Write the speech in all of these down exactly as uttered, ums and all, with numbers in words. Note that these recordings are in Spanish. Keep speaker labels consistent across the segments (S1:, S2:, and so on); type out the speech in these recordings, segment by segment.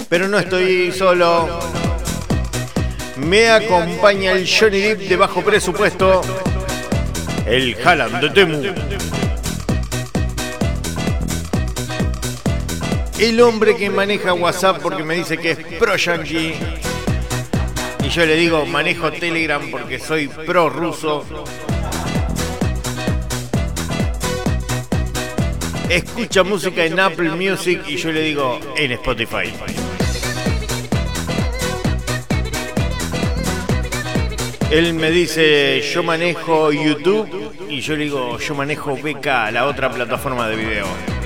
S1: Pero no estoy solo. Me acompaña el Johnny Depp de bajo presupuesto, el Haaland de Temu. El hombre que maneja WhatsApp porque me dice que es pro yankee. Y yo le digo, manejo Telegram porque soy pro ruso. Escucha música en Apple Music y yo le digo, en Spotify. Él me dice, yo manejo YouTube y yo le digo, yo manejo B K, la otra plataforma de video.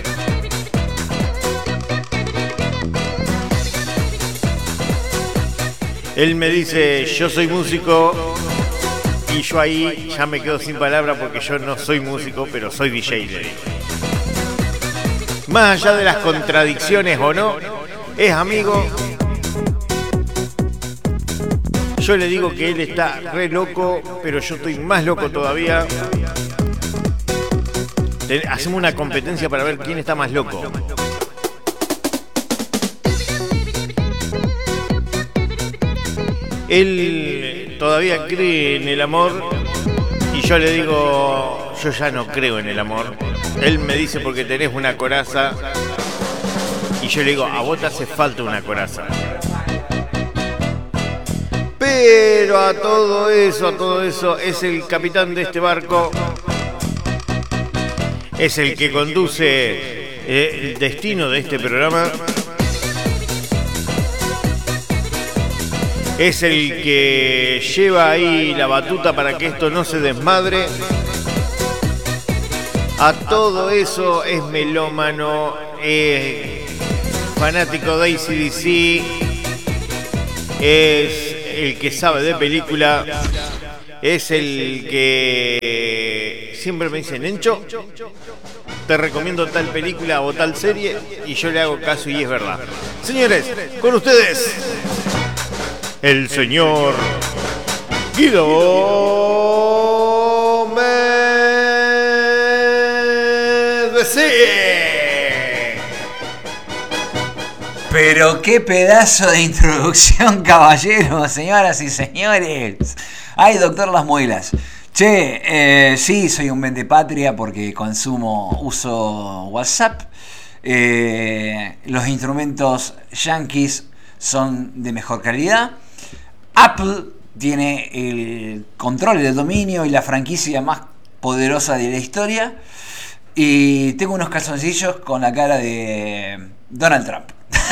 S1: Él me dice, yo soy músico y yo ahí ya me quedo sin palabras porque yo no soy músico, pero soy D J. Más allá de las contradicciones o no, es amigo. Yo le digo que él está re loco, pero yo estoy más loco todavía. Hacemos una competencia para ver quién está más loco. Él todavía cree en el amor y yo le digo, yo ya no creo en el amor. Él me dice porque tenés una coraza y yo le digo, a vos te hace falta una coraza. Pero a todo eso, a todo eso, es el capitán de este barco, es el que conduce eh, el destino de este programa, es el que lleva ahí la batuta para que esto no se desmadre. A todo eso es melómano, es fanático de A C D C, es el que sabe de película, es el que siempre me dice, Nencho, te recomiendo tal película o tal serie, y yo le hago caso y es verdad. Señores, con ustedes, el señor Guido Medvecek.
S2: Pero qué pedazo de introducción, caballeros, señoras y señores. Ay, doctor Las Muelas. Che, eh, sí, soy un vendepatria porque consumo, uso WhatsApp. Eh, los instrumentos yankees son de mejor calidad. Apple tiene el control del dominio y la franquicia más poderosa de la historia. Y tengo unos calzoncillos con la cara de Donald Trump.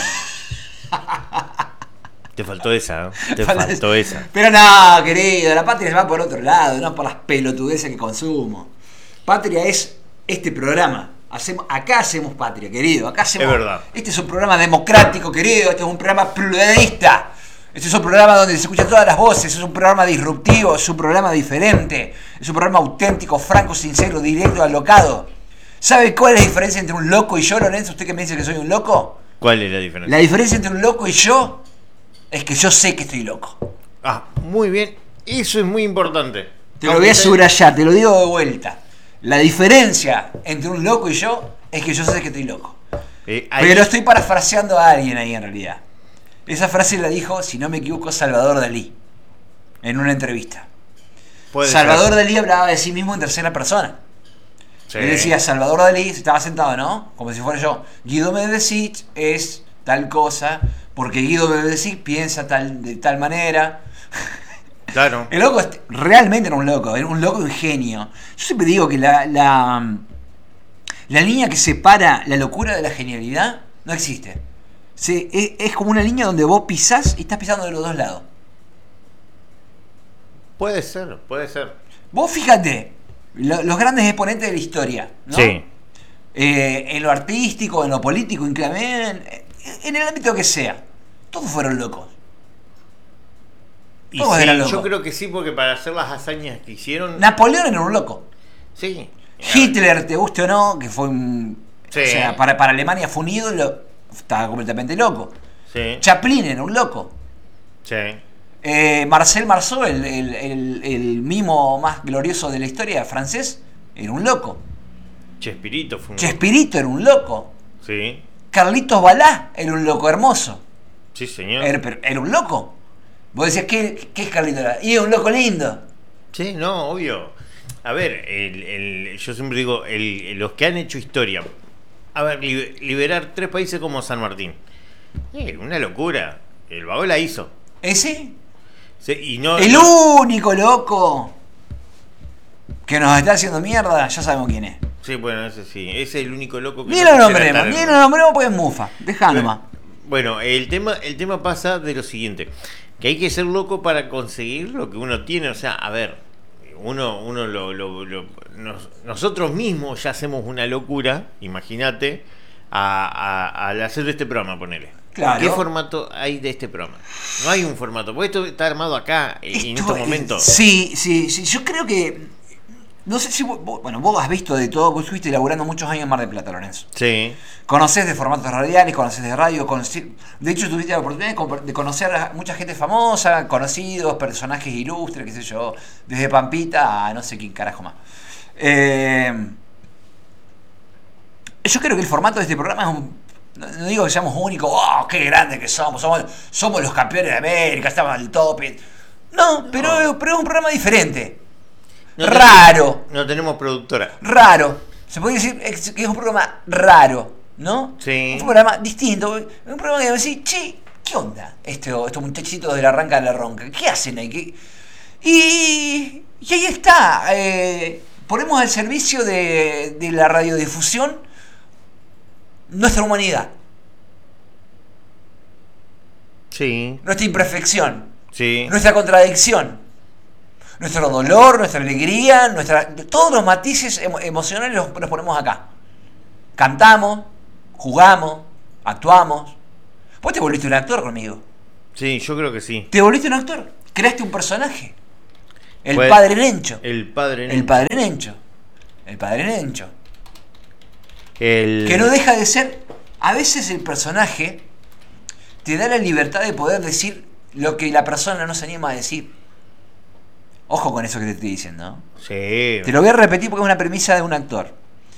S1: Te faltó esa, ¿no? Te faltó esa.
S2: Pero no, querido, la patria va por otro lado, no por las pelotudeces que consumo. Patria es este programa. Hacemos, acá hacemos patria, querido. Acá hacemos.
S1: Es verdad.
S2: Este es un programa democrático, querido. Este es un programa pluralista. Este es un programa donde se escuchan todas las voces. Es un programa disruptivo, es un programa diferente. Es un programa auténtico, franco, sincero, directo, alocado. ¿Sabe cuál es la diferencia entre un loco y yo, Lorenzo? ¿Usted que me dice que soy un loco?
S1: ¿Cuál es la diferencia?
S2: La diferencia entre un loco y yo es que yo sé que estoy loco.
S1: Ah, muy bien. Eso es muy importante.
S2: Te lo voy a subrayar, te lo digo de vuelta. La diferencia entre un loco y yo es que yo sé que estoy loco. Eh, ahí... Pero estoy parafraseando a alguien ahí en realidad. Esa frase la dijo, si no me equivoco, Salvador Dalí en una entrevista. Salvador ser. Dalí hablaba de sí mismo en tercera persona. Sí. Él decía, Salvador Dalí, estaba sentado, ¿no? Como si fuera yo. Guido Medvecek es tal cosa, porque Guido Medvecek piensa tal, de tal manera.
S1: Claro.
S2: El loco realmente era un loco, era un loco ingenio. Yo siempre digo que la, la, la línea que separa la locura de la genialidad no existe. Se, es, es como una línea donde vos pisás y estás pisando de los dos lados.
S1: Puede ser, puede ser.
S2: Vos fíjate, lo, los grandes exponentes de la historia, ¿no?
S1: Sí.
S2: Eh, en lo artístico, en lo político, en, en el ámbito que sea, todos fueron locos.
S1: Y sí, yo creo que sí, porque para hacer las hazañas que hicieron...
S2: Napoleón era un loco.
S1: Sí.
S2: Hitler, te guste o no, que fue un... Sí. O sea, para, para Alemania fue un ídolo, estaba completamente loco.
S1: Sí.
S2: Chaplin era un loco.
S1: Sí.
S2: Eh, Marcel Marceau, el, el, el, el mimo más glorioso de la historia francés, era un loco.
S1: Chespirito fue un
S2: Chespirito era un loco.
S1: Sí.
S2: Carlitos Balá era un loco hermoso.
S1: Sí, señor.
S2: Era, pero era un loco. Vos decías, ¿qué, qué es Carlito Lara? Y es un loco lindo.
S1: Sí, no, obvio. A ver, el, el, yo siempre digo, el, los que han hecho historia. A ver, li, liberar tres países como San Martín. Eh, una locura. El vago la hizo.
S2: ¿Ese?
S1: Sí, y no,
S2: el
S1: no,
S2: único loco que nos está haciendo mierda, ya sabemos quién es.
S1: Sí, bueno, ese sí. Ese es el único loco que
S2: Ni
S1: no
S2: lo
S1: quisiera
S2: nombremos,
S1: estar
S2: ni
S1: en-
S2: lo nombremos porque es mufa. Dejá nomás.
S1: Bueno, el tema, el tema pasa de lo siguiente, que hay que ser loco para conseguir lo que uno tiene. O sea, a ver, uno, uno lo, lo- lo- nos- nosotros mismos ya hacemos una locura, imagínate, a- a- al hacer este programa, ponele.
S2: Claro.
S1: ¿Qué formato hay de este programa? No hay un formato, porque esto está armado acá, en
S2: Esto
S1: estos
S2: es-
S1: momentos.
S2: Sí, sí, sí. Yo creo que. No sé si vos, vos- bueno, vos has visto de todo, vos estuviste laburando muchos años en Mar del Plata, Lorenzo.
S1: Sí,
S2: Conocés de formatos radiales, conocés de radio, conocés, de hecho tuviste la oportunidad de, comp- de conocer a mucha gente famosa, conocidos, personajes ilustres, qué sé yo, desde Pampita a no sé quién carajo más. Eh, yo creo que el formato de este programa es un... No, no digo que seamos únicos, oh, qué grandes que somos, somos, somos los campeones de América, estamos al tope. No, pero, pero es un programa diferente.
S1: No
S2: Raro.
S1: tenemos- no tenemos productora.
S2: Raro. Se puede decir que es un programa raro, ¿no?
S1: Sí.
S2: Un programa distinto. Un programa que decís, che, ¿qué onda? Esto, estos muchachitos de la Ranca de la Ronca, ¿qué hacen ahí? ¿Qué? Y, y ahí está. Eh, ponemos al servicio de, de la radiodifusión nuestra humanidad,
S1: Sí,
S2: nuestra imperfección,
S1: sí.
S2: nuestra contradicción, nuestro dolor, nuestra alegría, nuestra, todos los matices emo- emocionales los, los ponemos acá. Cantamos, jugamos, actuamos. Vos te volviste un actor conmigo.
S1: Sí, yo creo que sí.
S2: Te volviste un actor. Creaste un personaje. El
S1: Fue
S2: padre Nencho.
S1: El padre.
S2: El padre Nencho. El padre Nencho.
S1: El...
S2: Que no deja de ser... A veces el personaje te da la libertad de poder decir lo que la persona no se anima a decir. Ojo con eso que te estoy diciendo, ¿no?
S1: Sí.
S2: Te lo voy a repetir porque es una premisa de un actor.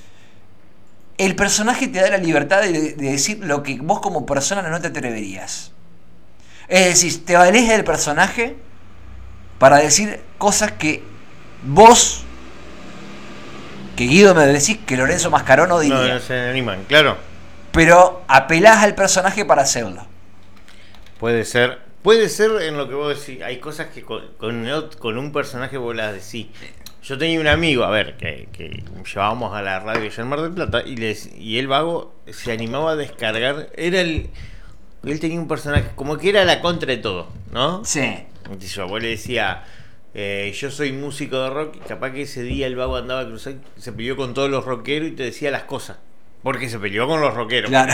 S2: El personaje te da la libertad de, de decir lo que vos como persona no te atreverías. Es decir, te valés del personaje para decir cosas que vos, que Guido me decís que Lorenzo Mascaró no diría.
S1: No, no se animan, claro.
S2: Pero apelás al personaje para hacerlo.
S1: Puede ser. Puede ser en lo que vos decís. Hay cosas que con, con, ot- con un personaje vos las decís. Yo tenía un amigo, a ver, que, que llevábamos a la radio allá en Mar del Plata y, les, y el vago se animaba a descargar. Era el. Él tenía un personaje como que era la contra de todo, ¿no?
S2: Sí.
S1: Y yo, vos le decía, eh, yo soy músico de rock, y capaz que ese día el vago andaba cruzando, se peleó con todos los rockeros y te decía las cosas. Porque se peleó con los rockeros.
S2: Claro.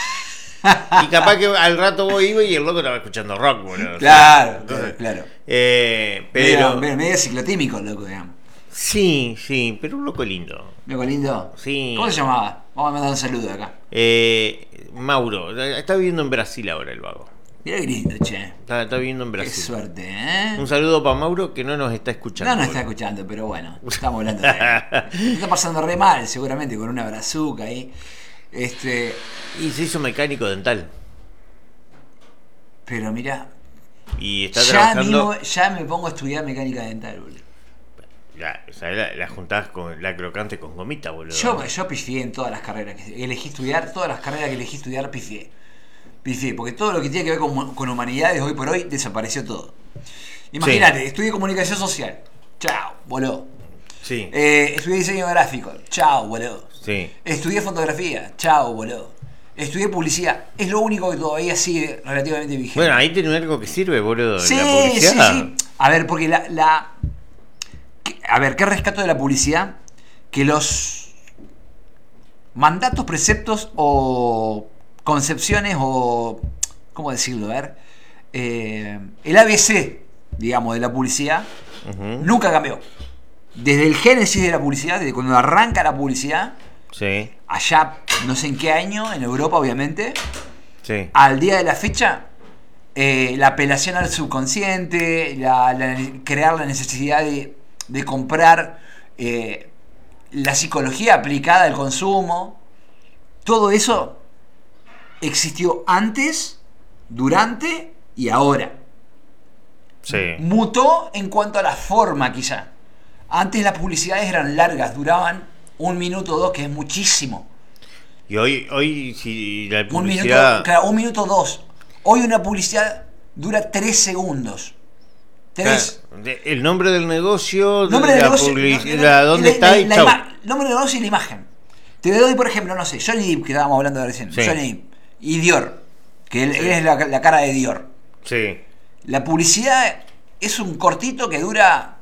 S1: Y capaz que al rato vos ibas y el loco estaba escuchando rock, boludo. O sea,
S2: Claro,
S1: entonces,
S2: claro.
S1: eh, pero.
S2: Medio, medio ciclotímico, loco, digamos.
S1: Sí, sí, pero un loco lindo.
S2: Loco lindo.
S1: Sí.
S2: ¿Cómo se llamaba? Vamos a mandar un saludo acá.
S1: Eh, Mauro, está viviendo en Brasil ahora el vago.
S2: Mirá qué lindo, che.
S1: Está, está viviendo en
S2: Qué
S1: Brasil.
S2: suerte, ¿eh?
S1: Un saludo para Mauro que no nos está escuchando.
S2: No nos está
S1: boludo.
S2: escuchando, pero bueno, estamos hablando de él. Está pasando re mal, seguramente, con una brazuca ahí. Este,
S1: Y se hizo mecánico dental.
S2: pero mirá,
S1: Y está
S2: ya
S1: trabajando.
S2: mismo, ya me pongo a estudiar mecánica dental, boludo.
S1: La, o sea, la, la juntás con la crocante con gomita, boludo.
S2: Yo, yo pifié en todas las carreras que elegí estudiar, todas las carreras que elegí estudiar pifié. Pifié, porque todo lo que tiene que ver con, con humanidades hoy por hoy desapareció todo. Imagínate, estudié comunicación social. Chao, voló.
S1: Sí,
S2: Eh, estudié diseño gráfico. Chao, voló.
S1: sí.
S2: Estudié fotografía. Chao, voló. Estudié publicidad. Es lo único que todavía sigue relativamente vigente.
S1: Bueno, ahí tiene algo que sirve, boludo.
S2: sí,
S1: la
S2: sí,
S1: publicidad.
S2: sí. A ver, porque la... la que- a ver, ¿qué rescato de la publicidad? Que los mandatos, preceptos o concepciones o... ¿Cómo decirlo? A ver. eh, el A B C, digamos, de la publicidad
S1: Ujú.
S2: nunca cambió. Desde el génesis de la publicidad, desde cuando arranca la publicidad,
S1: Sí,
S2: allá no sé en qué año, en Europa obviamente,
S1: sí.
S2: al día de la fecha, eh, la apelación al subconsciente, la, la- crear la necesidad de, de comprar, eh, la psicología aplicada al consumo, todo eso existió antes durante y ahora.
S1: Sí.
S2: Mutó en cuanto a la forma, quizá. Antes las publicidades eran largas, duraban un minuto o dos, que es muchísimo.
S1: Y hoy, hoy si la
S2: Un
S1: publicidad...
S2: minuto, claro, un minuto dos. Hoy una publicidad dura tres segundos. Tres.
S1: Claro, de- el nombre del negocio,
S2: Nombre
S1: de
S2: del
S1: la
S2: negocio,
S1: publicidad,
S2: no, no,
S1: dónde
S2: la-
S1: está
S2: la-
S1: y
S2: la
S1: chau.
S2: ima- nombre del negocio y la imagen. Te doy, por ejemplo, no sé, Johnny Depp, que estábamos hablando recién.
S1: Sí.
S2: Johnny Depp y Dior, que él,
S1: Sí.
S2: él es la, la cara de Dior.
S1: Sí.
S2: La publicidad es un cortito que dura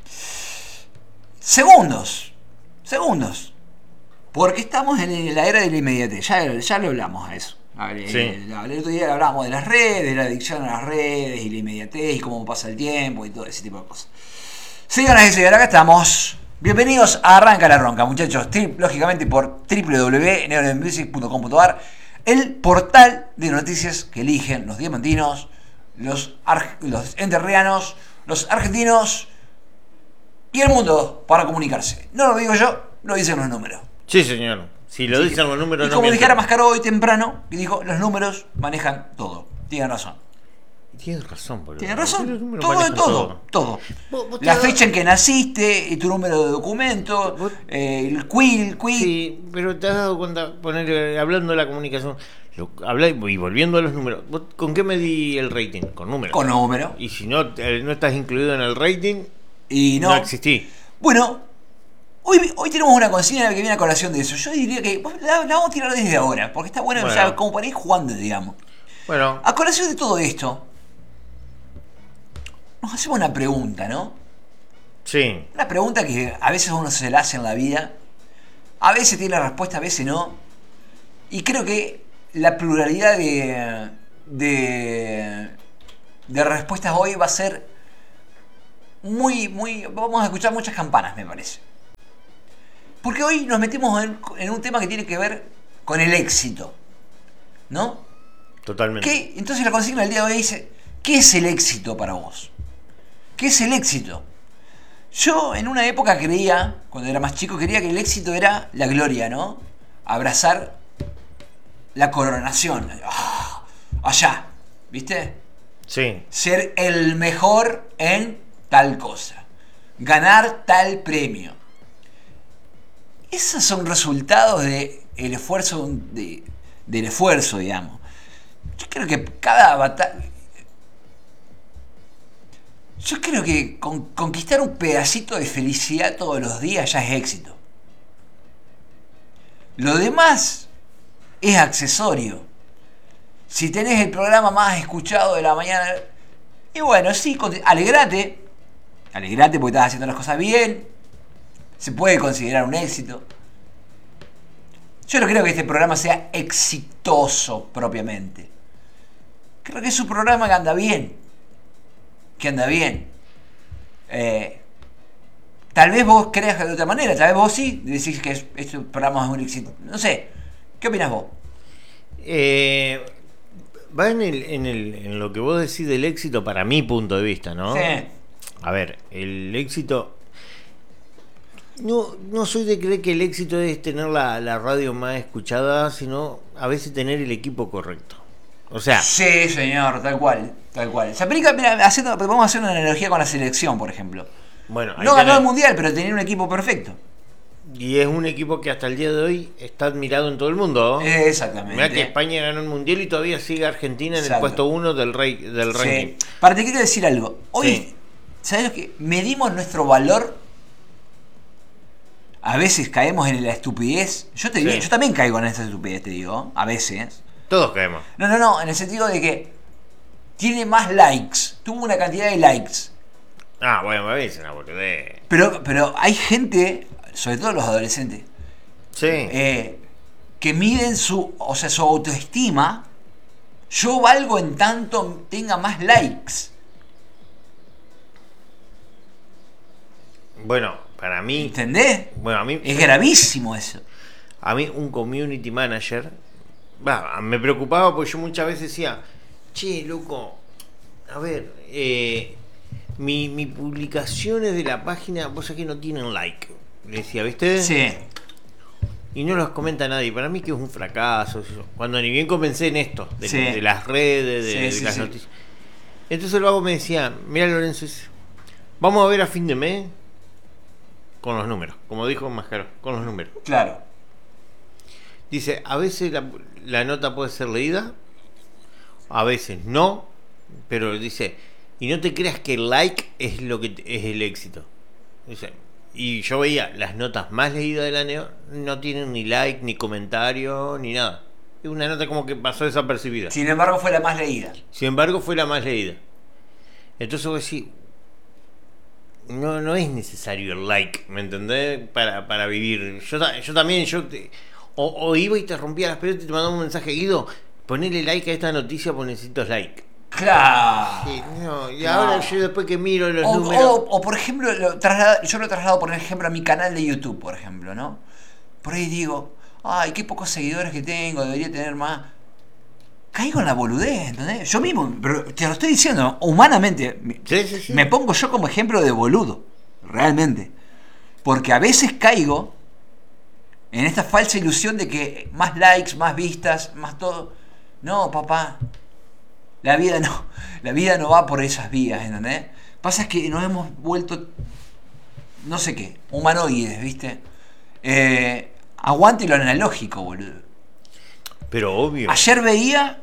S2: segundos. Segundos. Porque estamos en la era de la inmediatez. Ya, ya lo hablamos a eso. A ver,
S1: Sí.
S2: el, el otro día hablábamos de las redes, de la adicción a las redes y la inmediatez y cómo pasa el tiempo y todo ese tipo de cosas. Señoras y señores, acá estamos. Bienvenidos a Arranca la Ronca, muchachos. Tri- lógicamente por w w w punto neonemusic punto com punto a r, el portal de noticias que eligen los diamantinos, los, ar- los enterrianos, los argentinos y el mundo para comunicarse. No lo digo yo, lo dicen los números.
S1: Sí, señor. Si lo
S2: Sí.
S1: dicen los números,
S2: Y
S1: no
S2: como
S1: mienten.
S2: dijera Mascaro hoy temprano, que dijo, los números manejan todo. Tienen razón.
S1: Tienes razón, boludo.
S2: Tienes
S1: Los
S2: razón.
S1: números
S2: Todo,
S1: manejan
S2: todo, todo.
S1: Vos- vos te
S2: La
S1: has-
S2: fecha en que naciste, y tu número de documento,
S1: Vos-
S2: eh, el quill, el quill.
S1: Sí, pero te has dado cuenta, poner, eh, hablando de la comunicación, lo, habla, y volviendo a los números, ¿vos ¿con qué medí el rating? Con números.
S2: Con número.
S1: Y si no, eh, no estás incluido en el rating,
S2: Y no.
S1: no, existí.
S2: Bueno, hoy, hoy tenemos una consigna que viene a colación de eso. Yo diría que la, la vamos a tirar desde ahora, porque está bueno,
S1: Bueno.
S2: ya, como para ir jugando, digamos.
S1: Bueno,
S2: A colación de todo esto, nos hacemos una pregunta, ¿no?
S1: sí,
S2: Una pregunta que a veces uno se la hace en la vida, a veces tiene la respuesta, a veces no. Y creo que la pluralidad de, de, de respuestas hoy va a ser muy, muy... Vamos a escuchar muchas campanas, me parece. Porque hoy nos metemos en, en un tema que tiene que ver con el éxito, ¿no?
S1: totalmente.
S2: ¿Qué? Entonces la consigna del día de hoy dice, ¿qué es el éxito para vos? ¿Qué es el éxito? Yo en una época creía, cuando era más chico, creía que el éxito era la gloria, ¿no? Abrazar la coronación. ¡Ah! Allá, ¿viste?
S1: Sí,
S2: Ser el mejor en tal cosa. Ganar tal premio. Esos son resultados de el esfuerzo, de, del esfuerzo, digamos. Yo creo que cada batalla... Yo creo que con, conquistar un pedacito de felicidad todos los días ya es éxito. Lo demás es accesorio. Si tenés el programa más escuchado de la mañana, y bueno, sí, alegrate. Alegrate porque estás haciendo las cosas bien. Se puede considerar un éxito. Yo no creo que este programa sea exitoso propiamente. Creo que es un programa que anda bien. Que anda bien. Eh, tal vez vos creas de otra manera. Tal vez vos sí decís que es, este programa es un éxito. No sé. ¿Qué opinas vos?
S1: Eh, va en, el, en, el, en lo que vos decís del éxito para mi punto de vista, ¿no?
S2: Sí.
S1: A ver, el éxito... No, no soy de creer que el éxito es tener la, la radio más escuchada, sino a veces tener el equipo correcto. O sea...
S2: Sí, señor, tal cual. Tal cual. Se aplica, mira, haciendo, vamos a hacer una analogía con la selección, por ejemplo.
S1: Bueno, ahí
S2: No ganó
S1: tenés.
S2: el mundial, pero tenía un equipo perfecto.
S1: Y es un equipo que hasta el día de hoy está admirado en todo el mundo, ¿no?
S2: Exactamente.
S1: Mirá que España ganó el mundial y todavía sigue Argentina en
S2: Exacto.
S1: el puesto uno del, rey, del ranking.
S2: Sí. Para, te quiero decir algo. Hoy,
S1: Sí.
S2: ¿sabes lo que? Medimos nuestro valor. A veces caemos en la estupidez. Yo te digo,
S1: Sí.
S2: yo también caigo en esa estupidez, te digo. A veces.
S1: Todos caemos.
S2: No, no, no. En el sentido de que tiene más likes. Tuvo una cantidad de likes.
S1: Ah, bueno, me veis una boludez.
S2: Pero, pero hay gente, sobre todo los adolescentes,
S1: Sí.
S2: eh, que miden su, o sea, su autoestima. Yo valgo en tanto tenga más likes.
S1: Bueno, para mí...
S2: ¿Entendés?
S1: Bueno, a mí...
S2: Es gravísimo eso.
S1: A mí un community manager... bah, me preocupaba porque yo muchas veces decía... Che, loco... A ver... Eh, mi, mi publicaciones de la página... Vos sabés que no tienen like. Le decía, ¿viste?
S2: Sí.
S1: y no los comenta nadie. Para mí que es un fracaso. Cuando ni bien comencé en esto, de,
S2: Sí.
S1: de las redes, de,
S2: Sí,
S1: de
S2: sí,
S1: las
S2: sí.
S1: noticias. Entonces el vago me decía, mira Lorenzo, vamos a ver a fin de mes con los números, como dijo Mascaro, con los números.
S2: Claro.
S1: Dice, a veces la, la nota puede ser leída, a veces no, pero dice, y no te creas que el like es lo que te- es el éxito. Dice, y yo veía las notas más leídas del año, no tienen ni like, ni comentario, ni nada. Es una nota como que pasó desapercibida.
S2: Sin embargo, fue la más leída.
S1: Sin embargo, fue la más leída. Entonces vos decís, no, no es necesario el like, ¿me entendés? Para, para vivir. Yo, ta- yo también, yo te- o, o iba y te rompía las pelotas y te mandaba un mensaje, Guido, ponele like a esta noticia porque necesito like.
S2: Claro.
S1: Sí, no, y
S2: No.
S1: ahora yo después que miro los
S2: O,
S1: números...
S2: o- o, por ejemplo, lo traslado- yo lo he trasladado, por ejemplo, a mi canal de YouTube, por ejemplo, ¿no? Por ahí digo, ay, qué pocos seguidores que tengo, debería tener más. Caigo en la boludez, ¿entendés? Yo mismo, pero te lo estoy diciendo, humanamente, me-
S1: Sí, sí, sí.
S2: me pongo yo como ejemplo de boludo, realmente. Porque a veces caigo en esta falsa ilusión de que más likes, más vistas, más todo. No, papá. La vida no, la vida no va por esas vías, ¿entendés? Pasa es que nos hemos vuelto, no sé qué, humanoides, ¿viste? Eh, aguante lo analógico, boludo.
S1: Pero obvio.
S2: Ayer veía,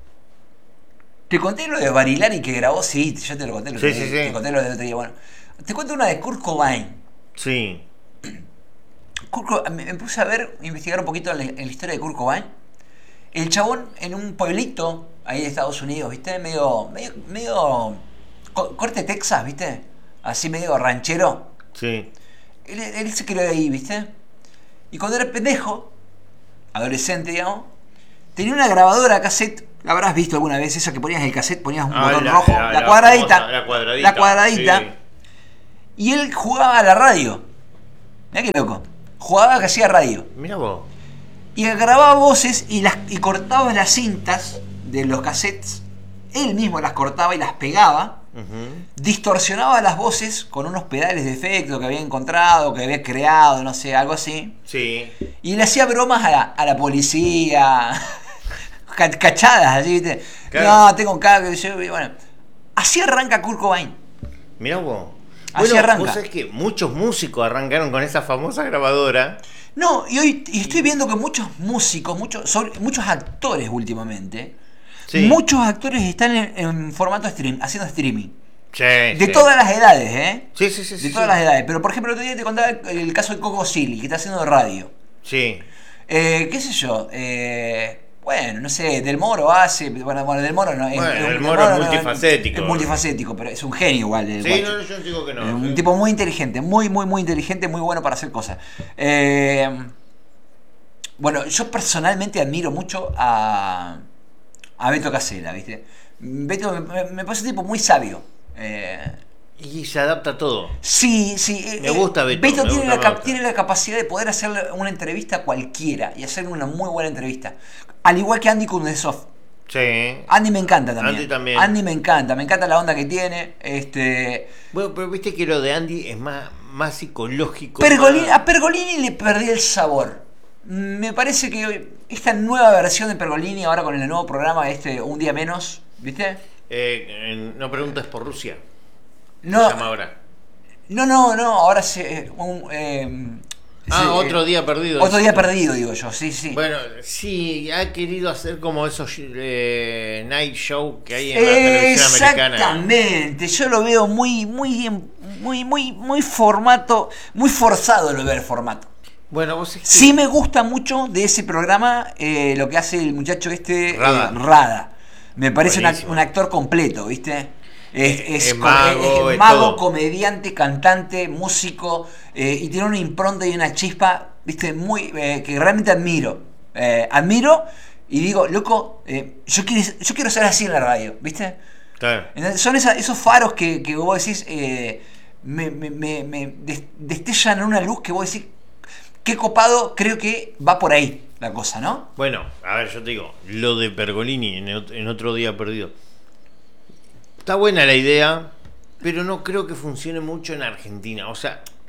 S2: te conté lo de Barilari que grabó, sí, yo te lo conté el otro
S1: Sí,
S2: día,
S1: sí, sí.
S2: te conté lo del otro día, bueno. Te cuento una de Kurt Cobain.
S1: Sí.
S2: Kurt Co- me, me puse a ver, investigar un poquito en la, en la historia de Kurt Cobain. El chabón en un pueblito ahí de Estados Unidos, ¿viste? Medio, medio, medio co- corte Texas, ¿viste? Así medio ranchero.
S1: Sí.
S2: Él, él se crió ahí, ¿viste? Y cuando era pendejo, adolescente, digamos, tenía una grabadora cassette. La habrás visto alguna vez, esa que ponías en el cassette, ponías un
S1: Ah,
S2: botón
S1: la-
S2: rojo,
S1: la-
S2: la,
S1: la
S2: cuadradita,
S1: famosa- la cuadradita,
S2: la cuadradita.
S1: sí.
S2: Y él jugaba a la radio. Mirá qué loco. Jugaba que hacía radio.
S1: Mira vos.
S2: Y grababa voces y, las, y cortaba las cintas de los cassettes. Él mismo las cortaba y las pegaba.
S1: Ujú.
S2: Distorsionaba las voces con unos pedales de efecto que había encontrado, que había creado, no sé, algo así.
S1: Sí.
S2: Y le hacía bromas a la, a la policía. Ca- Cachadas, así, ¿viste?
S1: Claro.
S2: No, tengo un cago. Bueno, así arranca Kurt Cobain.
S1: Mirá vos.
S2: Así
S1: Bueno,
S2: arranca.
S1: vos sabés que muchos músicos arrancaron con esa famosa grabadora.
S2: No, y hoy y estoy viendo que muchos músicos, muchos, sobre- muchos actores últimamente,
S1: Sí.
S2: muchos actores están en, en formato stream, haciendo streaming.
S1: Sí,
S2: De
S1: sí.
S2: todas las edades, ¿eh?
S1: Sí, sí, sí.
S2: De
S1: sí,
S2: todas
S1: sí.
S2: las edades. Pero por ejemplo, el otro día te contaba el, el caso de Coco Silly, que está haciendo radio.
S1: Sí.
S2: Eh, ¿Qué sé yo? Eh, bueno, no sé, Del Moro hace. Bueno, bueno Del Moro no es.
S1: Bueno,
S2: es-
S1: Del
S2: Del
S1: Moro es
S2: no,
S1: multifacético.
S2: Es multifacético, pero es un genio igual. El
S1: Sí,
S2: guacho.
S1: no, yo digo que no.
S2: Eh, un
S1: sí.
S2: tipo muy inteligente, muy, muy, muy inteligente, muy bueno para hacer cosas. Eh, bueno, yo personalmente admiro mucho a, a Beto Casella, ¿viste? Beto me, me parece un tipo muy sabio. Eh,
S1: Y se adapta a todo.
S2: sí, sí. eh,
S1: Me gusta Beto, me
S2: tiene,
S1: gusta,
S2: la,
S1: me
S2: cap-
S1: gusta.
S2: tiene la capacidad de poder hacerle una entrevista a cualquiera y hacerle una muy buena entrevista. Al igual que Andy Kuznetsov.
S1: Sí.
S2: Andy me encanta también.
S1: Andy también.
S2: Andy me encanta, me encanta la onda que tiene. Este.
S1: Bueno, pero viste que lo de Andy es más, más psicológico.
S2: Pergolini,
S1: más-
S2: a Pergolini le perdí el sabor. Me parece que esta nueva versión de Pergolini, ahora con el nuevo programa, este Un Día Menos, ¿viste?
S1: Eh, eh, no preguntes por Rusia.
S2: No,
S1: Se llama ahora.
S2: no, no, no, ahora se. Un, eh,
S1: Ah,
S2: se-
S1: otro día perdido.
S2: Otro día perdido, digo yo, sí, sí.
S1: Bueno, sí, ha querido hacer como esos eh, night show que hay en la televisión americana.
S2: Exactamente, yo lo veo muy, muy, muy, muy, muy formato, muy forzado lo veo el formato.
S1: Bueno, vos es que...
S2: Sí me gusta mucho de ese programa eh, lo que hace el muchacho este, eh,
S1: Rada.
S2: Rada. Me parece un, ac-
S1: Buenísimo.
S2: un actor completo, ¿viste? Es, es
S1: Es
S2: co-
S1: mago,
S2: es
S1: es
S2: mago,
S1: todo.
S2: comediante, cantante, músico, eh, y tiene una impronta y una chispa, ¿viste? Muy, eh, que realmente admiro. Eh, admiro y digo, loco, eh, yo, quiero, yo quiero ser así en la radio, ¿viste?
S1: Claro.
S2: Entonces, son esa- esos faros que, que vos decís, eh, me, me- me- me des- destellan una luz que vos decís, qué copado, creo que va por ahí la cosa, ¿no?
S1: Bueno, a ver, yo te digo, lo de Pergolini en, ot- en otro día perdido. Está buena la idea, pero no creo que funcione mucho en Argentina. O sea,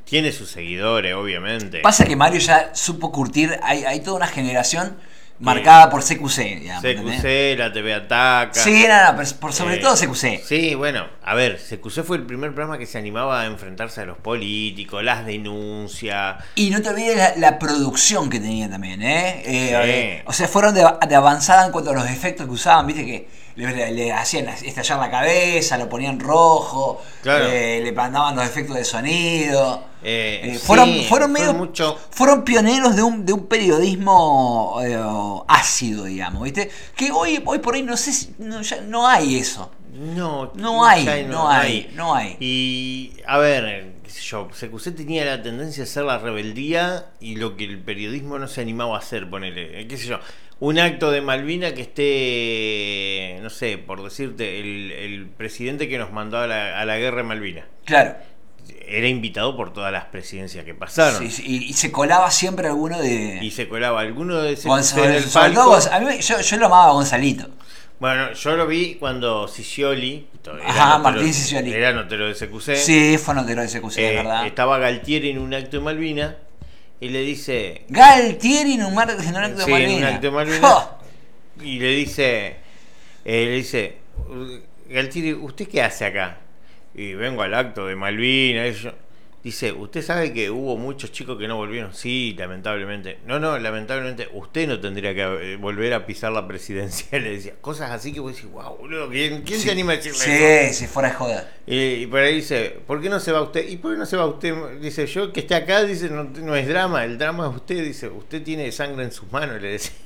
S1: Tiene sus seguidores, obviamente.
S2: Pasa que Mario ya supo curtir, hay, hay toda una generación marcada por C Q C, digamos.
S1: C Q C, la T V Ataca.
S2: Sí, no, no, pero por sobre eh, todo C Q C.
S1: Sí, bueno, a ver, C Q C fue el primer programa que se animaba a enfrentarse a los políticos, las denuncias.
S2: Y no te olvides la, la producción que tenía también, ¿eh? eh, sí. eh o sea, fueron de, de avanzada en cuanto a los efectos que usaban, viste que le, le hacían estallar la cabeza, lo ponían rojo, claro. eh, le mandaban los efectos de sonido.
S1: Eh,
S2: eh, fueron,
S1: sí,
S2: fueron, medio,
S1: mucho...
S2: fueron pioneros de un, de un periodismo eh, ácido, digamos, ¿viste? Que hoy, hoy por hoy no sé si, no, ya no hay eso.
S1: No,
S2: no hay, no, no hay, hay, no hay.
S1: Y a ver, qué sé yo, C Q C tenía la tendencia a hacer la rebeldía y lo que el periodismo no se animaba a hacer, ponele, qué sé yo. Un acto de Malvina que esté, no sé, por decirte, el, el presidente que nos mandó a la, a la guerra de Malvinas.
S2: Claro.
S1: Era invitado por todas las presidencias que pasaron.
S2: Sí, sí, y, y se colaba siempre alguno de...
S1: Y se colaba alguno de ese...
S2: Gonzalo, del palco. A mí, yo, yo lo amaba a Gonzalito.
S1: Bueno, yo lo vi cuando Scioli...
S2: Ajá, Martín Scioli.
S1: Era notero de C Q C.
S2: Sí, fue notero de C Q C,
S1: eh,
S2: es verdad.
S1: Estaba Galtieri en un acto de Malvina y le dice...
S2: Galtieri en un, acto, en un acto de
S1: sí,
S2: Malvina.
S1: en un acto de Malvina. ¡Oh! Y le dice... Eh, le dice... Galtieri, ¿usted qué hace acá? Y vengo al acto de Malvinas. Dice, ¿usted sabe que hubo muchos chicos que no volvieron? Sí, lamentablemente. No, no, lamentablemente usted no tendría que volver a pisar la presidencia. Le decía, cosas así que vos decís, wow, boludo, ¿quién, quién
S2: sí,
S1: se anima a decirle
S2: sí,
S1: eso?
S2: Sí, si fuera de joda.
S1: Y, y por ahí dice, ¿por qué no se va usted? ¿Y por qué no se va usted? Dice, yo que esté acá, dice, no, no es drama, el drama es usted. Dice, usted tiene sangre en sus manos, le decía.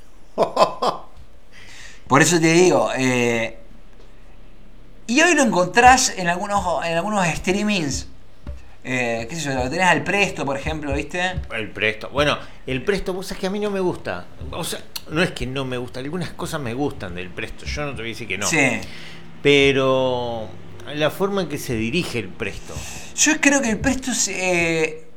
S2: Por eso te digo, eh... y hoy lo encontrás en algunos, en algunos streamings. Eh, qué sé yo, lo tenés al Presto, por ejemplo, ¿viste?
S1: El Presto. Bueno, el Presto, vos sabés que a mí no me gusta. O sea, no es que no me gusta, algunas cosas me gustan del Presto. Yo no te voy a decir que no.
S2: Sí.
S1: Pero la forma en que se dirige el Presto.
S2: Yo creo que el Presto se, eh,